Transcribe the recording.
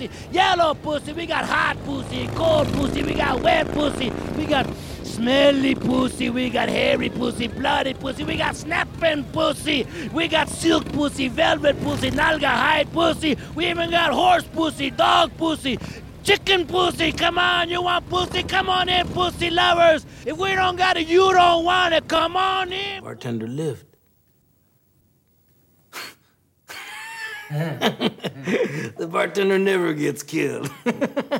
pussy, yellow pussy, we got hot pussy, cold pussy, we got wet pussy, we got smelly pussy, we got hairy pussy, bloody pussy, we got snapping pussy, we got silk pussy, velvet pussy, nalga hide pussy, we even got horse pussy, dog pussy, chicken pussy. Come on, you want pussy? Come on in, pussy lovers. If we don't got it, you don't want it. Come on in. Bartender lived. The bartender never gets killed.